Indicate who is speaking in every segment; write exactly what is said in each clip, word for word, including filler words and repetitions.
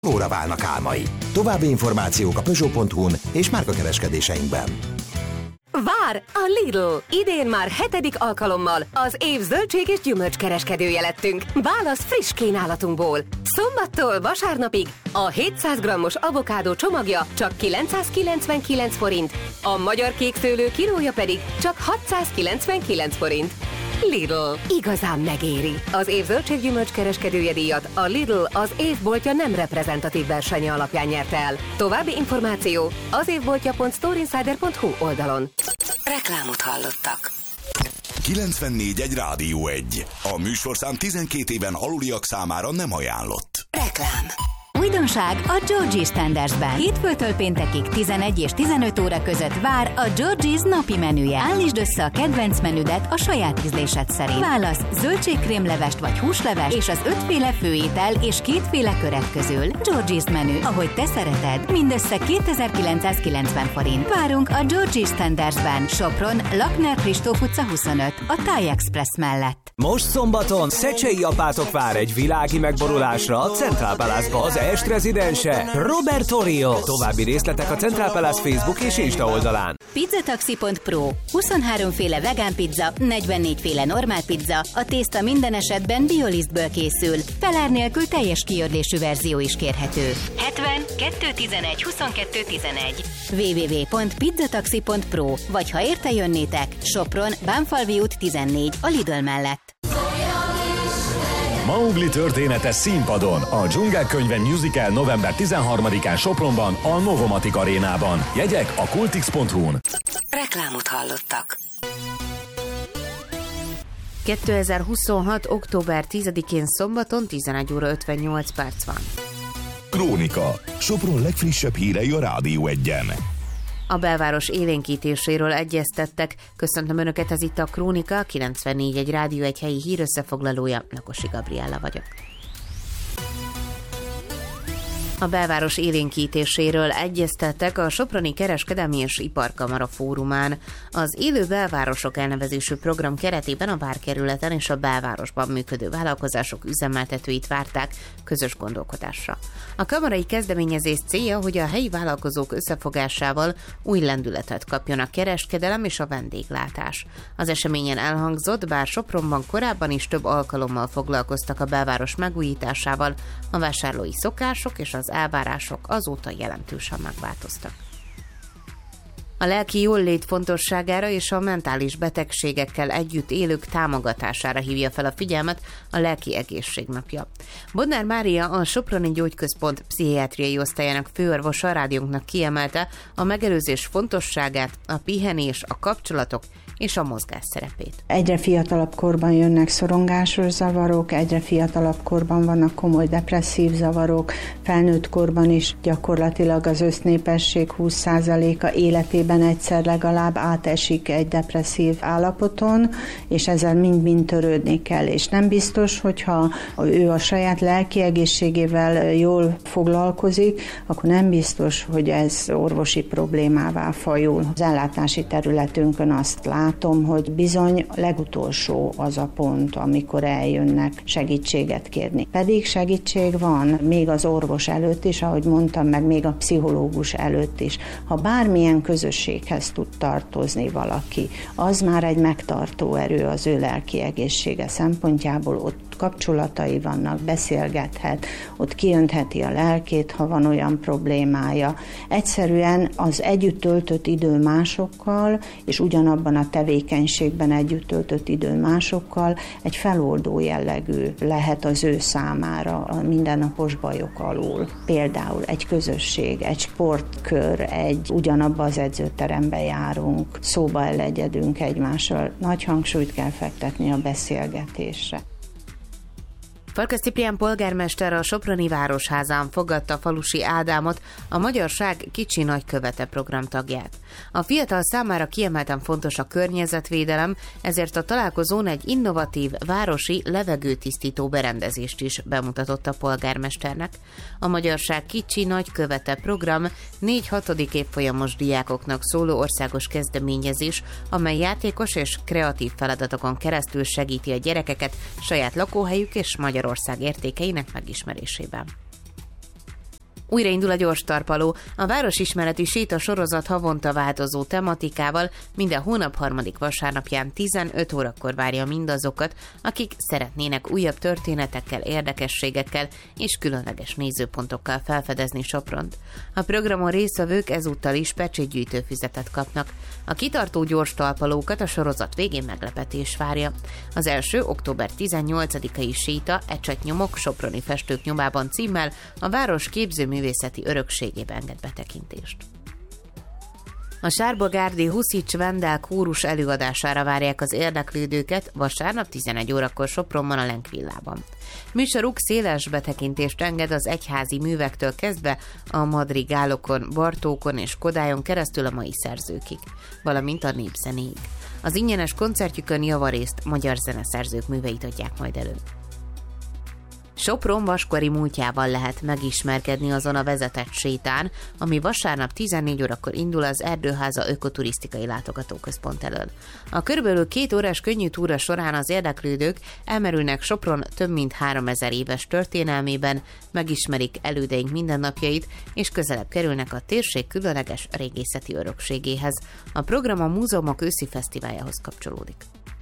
Speaker 1: Óra válnak álmai. További információk a Peugeot pont hu-n és márkakereskedéseinkben.
Speaker 2: Vár a Lidl! Idén már hetedik alkalommal az év zöldség és gyümölcs kereskedője lettünk. Válasz friss kínálatunkból. Szombattól vasárnapig a hétszáz grammos avokádó csomagja csak kilencszázkilencvenkilenc forint, a magyar kékszőlő kilója pedig csak hatszázkilencvenkilenc forint. Lidl. Igazán megéri. Az év zöldséggyümölcs kereskedője díjat a Lidl az évboltja nem reprezentatív versenye alapján nyerte el. További információ az évboltja pont storeinsider pont hu oldalon. Reklámot hallottak.
Speaker 3: kilencvennégy egy Rádió egy. A műsorszám tizenkét éven aluliak számára nem ajánlott.
Speaker 2: Reklám.
Speaker 4: Újdonság a Georgie's Tendersben. Hétfőtől péntekig tizenegy és tizenöt óra között vár a Georgie's napi menüje. Állítsd össze a kedvenc menüdet a saját ízlésed szerint. Válasz zöldségkrémlevest vagy húsleves és az ötféle főétel és kétféle köret közül. Georgie's menü, ahogy te szereted. Mindössze kétezer-kilencszázkilencven forint. Várunk a Georgie's Tendersben. Sopron, Lakner Kristóf utca huszonöt, a Thai Express mellett.
Speaker 5: Most szombaton Szecsei apátok vár egy világi megborulásra a Central Palace-ba. Az est rezidense Robert Orio. További részletek a Central Palace Facebook és Insta oldalán.
Speaker 4: Pizzataxi pont pro. huszonhárom féle vegán pizza, negyvennégy féle normál pizza, a tészta minden esetben biolisztből készül. Felár nélkül teljes kiördésű verzió is kérhető. hetven kettő tizenegy huszonkettő tizenegy double-u double-u double-u pont pizzataxi pont pro. Vagy ha érte jönnétek, Sopron, Bánfalvi út tizennégy a Lidl mellett.
Speaker 6: Mowgli története színpadon. A Dzsungel könyve musical november tizenharmadikán Sopronban, a Novomatic arénában. Jegyek a kultix pont hu-n.
Speaker 2: Reklámot hallottak.
Speaker 7: kétezer-huszonhat. október tizedikén szombaton tizenegy óra ötvennyolc perc van.
Speaker 3: Krónika. Sopron legfrissebb hírei a Rádió egyen.
Speaker 7: A belváros élénkítéséről egyeztettek. Köszöntöm Önöket, ez itt a Krónika, kilencvennégy egy Rádió egy helyi hírösszefoglalója, Nakosi Gabriella vagyok. A belváros élénkítéséről egyeztettek a Soproni Kereskedelmi és Iparkamara fórumán. Az Élő Belvárosok elnevezésű program keretében a várkerületen és a belvárosban működő vállalkozások üzemeltetőit várták közös gondolkodásra. A kamarai kezdeményezés célja, hogy a helyi vállalkozók összefogásával új lendületet kapjon a kereskedelem és a vendéglátás. Az eseményen elhangzott, bár Sopronban korábban is több alkalommal foglalkoztak a belváros megújításával, a vásárlói szokások és az elvárások azóta jelentősen megváltoztak. A lelki jólét fontosságára és a mentális betegségekkel együtt élők támogatására hívja fel a figyelmet a Lelki Egészség Napja. Bodnár Mária, a Soproni Gyógyközpont pszichiátriai osztályának főorvosa a rádiónknak kiemelte a megelőzés fontosságát, a pihenés, a kapcsolatok és a mozgás szerepét.
Speaker 8: Egyre fiatalabb korban jönnek szorongásos zavarok, egyre fiatalabb korban vannak komoly depresszív zavarok, felnőtt korban is gyakorlatilag az össznépesség húsz százaléka életében egyszer legalább átesik egy depresszív állapoton, és ezzel mind-mind törődni kell. És nem biztos, hogyha ő a saját lelki egészségével jól foglalkozik, akkor nem biztos, hogy ez orvosi problémává fajul. Az ellátási területünkön azt lát, Látom, hogy bizony legutolsó az a pont, amikor eljönnek segítséget kérni. Pedig segítség van, még az orvos előtt is, ahogy mondtam, meg még a pszichológus előtt is. Ha bármilyen közösséghez tud tartozni valaki, az már egy megtartó erő az ő lelki egészsége szempontjából. Ott kapcsolatai vannak, beszélgethet, ott kiöntheti a lelkét, ha van olyan problémája. Egyszerűen az együtt töltött idő másokkal, és ugyanabban a tevékenységben együtt töltött idő másokkal egy feloldó jellegű lehet az ő számára a mindennapos bajok alól. Például egy közösség, egy sportkör, egy ugyanabba az edzőterembe járunk, szóba elegyedünk egymással. Nagy hangsúlyt kell fektetni a beszélgetésre.
Speaker 7: Farkas Ciprián polgármester a Soproni Városházán fogadta Falusi Ádámot, a Magyarság kicsi nagykövete program tagját. A fiatal számára kiemelten fontos a környezetvédelem, ezért a találkozón egy innovatív városi levegőtisztító berendezést is bemutatott a polgármesternek. A Magyarság kicsi nagykövete program négy hatodik évfolyamos diákoknak szóló országos kezdeményezés, amely játékos és kreatív feladatokon keresztül segíti a gyerekeket saját lakóhelyük és Magyarország értékeinek megismerésében. Újraindul a gyors tarpaló, a városismereti séta sorozat havonta változó tematikával minden hónap harmadik vasárnapján tizenöt órakor várja mindazokat, akik szeretnének újabb történetekkel, érdekességekkel és különleges nézőpontokkal felfedezni Sopront. A programon résztvevők ezúttal is pecsétgyűjtőfüzetet kapnak. A kitartó gyors talpalókat a sorozat végén meglepetés várja. Az első október tizennyolcadikai séta Ecsetnyomok soproni festők nyomában címmel a város képzőművészeti örökségébe enged betekintést. A Sárba-Gárdi Huszics Vendel kórus előadására várják az érdeklődőket vasárnap tizenegy órakor Sopronban a Lenkvillában. Műsoruk széles betekintést enged az egyházi művektől kezdve a madrigálokon, Bartókon és Kodályon keresztül a mai szerzőkig, valamint a népzenéig. Az ingyenes koncertjükön javarészt magyar zeneszerzők műveit adják majd elő. Sopron vaskori múltjával lehet megismerkedni azon a vezetett sétán, ami vasárnap tizennégy órakor indul az Erdőháza ökoturisztikai látogatóközpont elől. A körülbelül két órás könnyű túra során az érdeklődők elmerülnek Sopron több mint háromezer éves történelmében, megismerik elődeink mindennapjait, és közelebb kerülnek a térség különleges régészeti örökségéhez. A program a Múzeumok őszi fesztiváljához kapcsolódik.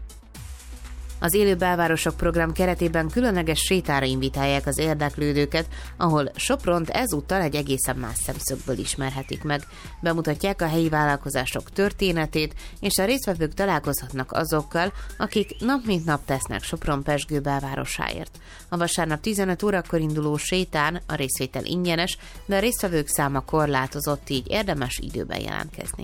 Speaker 7: Az Élő Belvárosok program keretében különleges sétára invitálják az érdeklődőket, ahol Sopront ezúttal egy egészen más szemszögből ismerhetik meg. Bemutatják a helyi vállalkozások történetét, és a résztvevők találkozhatnak azokkal, akik nap mint nap tesznek Sopron pezsgő belvárosáért. A vasárnap tizenöt órakor induló sétán a részvétel ingyenes, de a résztvevők száma korlátozott, így érdemes időben jelentkezni.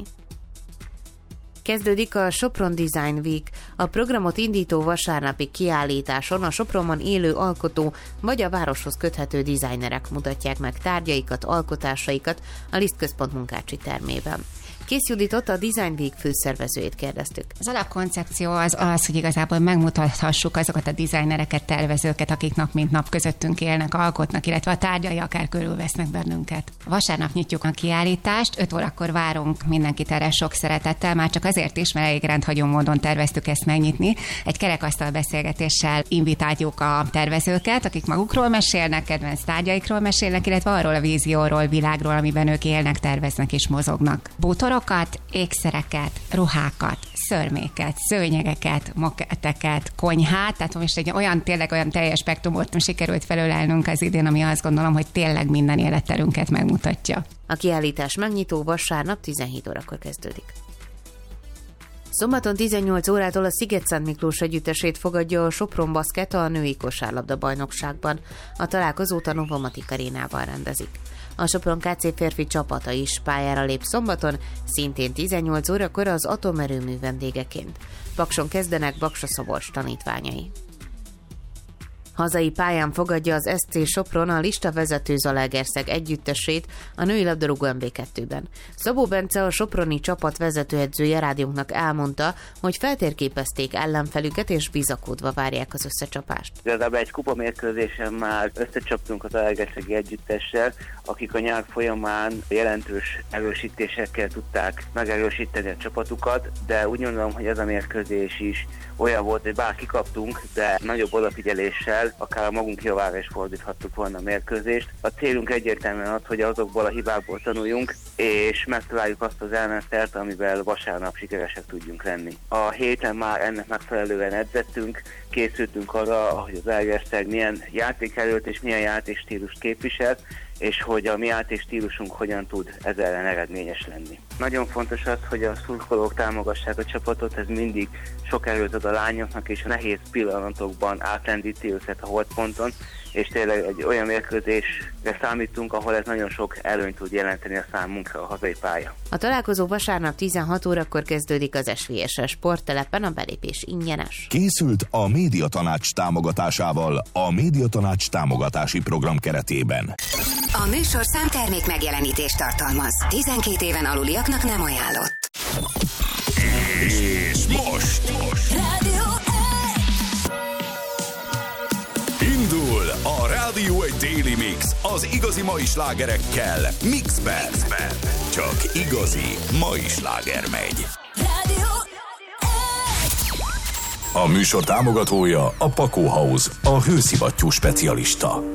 Speaker 7: Kezdődik a Sopron Design Week. A programot indító vasárnapi kiállításon a Sopronban élő alkotó vagy a városhoz köthető dizájnerek mutatják meg tárgyaikat, alkotásaikat a Liszt Központ munkácsi termében. Kész Juditot, a Design Week főszervezőjét kérdeztük.
Speaker 9: Az alapkoncepció az az, hogy igazából megmutathassuk azokat a designereket, tervezőket, akik nap mint nap közöttünk élnek, alkotnak, illetve a tárgyai akár körülvesznek bennünket. Vasárnap nyitjuk a kiállítást, öt órakor várunk mindenkit erre sok szeretettel, már csak azért is, mert elég rendhagyó módon terveztük ezt megnyitni. Egy kerekasztal beszélgetéssel invitáljuk a tervezőket, akik magukról mesélnek, kedvenc tárgyaikról mesélnek, illetve arról a vízióról, világról, amiben ők élnek, terveznek és mozognak. Bútorokat, ékszereket, ruhákat, szörméket, szőnyegeket, moketteket, konyhát, tehát most egy olyan, tényleg olyan teljes spektrumot sikerült felölelnünk az idén, ami azt gondolom, hogy tényleg minden életterünket megmutatja.
Speaker 7: A kiállítás megnyitó vasárnap tizenhét órakor kezdődik. Szombaton tizennyolc órától a Sziget-Szent Miklós együttesét fogadja a Sopron Baszket a női kosárlabda bajnokságban. A találkozót a Novomatic arénában rendezik. A Sopron ká cé férfi csapata is pályára lép szombaton, szintén tizennyolc órakor az atomerőmű vendégeként. Pakson kezdenek Baksa Szabolcs tanítványai. Hazai pályán fogadja az es cé Sopron a listavezető Zalaegerszeg együttesét a női labdarúgó em bé kettőben. Szabó Bence, a soproni csapat vezetőedzője rádiónknak elmondta, hogy feltérképezték ellenfelüket és bizakodva várják az összecsapást.
Speaker 10: Igazából egy kupamérkőzésen már összecsaptunk az Zalaegerszegi együttessel, akik a nyár folyamán jelentős erősítésekkel tudták megerősíteni a csapatukat, de úgy gondolom, hogy ez a mérkőzés is olyan volt, hogy bár kikaptunk, de nagyobb odafigyeléssel akár a magunk javára is fordíthattuk volna a mérkőzést. A célunk egyértelműen az, hogy azokból a hibákból tanuljunk, és megtaláljuk azt az ellenszert, amivel vasárnap sikeresek tudjunk lenni. A héten már ennek megfelelően edzettünk, készültünk arra, hogy az Zalaegerszeg milyen játékerőt és milyen játékstílust képvisel, és hogy a mi játékstílusunk hogyan tud ezzel ellen eredményes lenni. Nagyon fontos az, hogy a szurkolók támogassák a csapatot, ez mindig sok erőt ad a lányoknak, és a nehéz pillanatokban átlendíti őket a holdponton, és tényleg egy olyan mérkőzésre számítunk, ahol ez nagyon sok előnyt tud jelenteni a számunkra a hazai pálya.
Speaker 7: A találkozó vasárnap tizenhat órakor kezdődik az es vé es es sporttelepen, a belépés ingyenes.
Speaker 3: Készült a Médiatanács támogatásával a Médiatanács támogatási program keretében.
Speaker 2: A műsorszám termék megjelenítést tartalmaz. tizenkét éven aluliaknak nem ajánlott.
Speaker 3: És most, most.
Speaker 2: Rádió
Speaker 3: Indul a Rádió egy Daily Mix az igazi mai slágerekkel. Mixben. Csak igazi mai sláger megy.
Speaker 2: Rádió
Speaker 6: A műsor támogatója a Pakó House, a hőszivattyú specialista.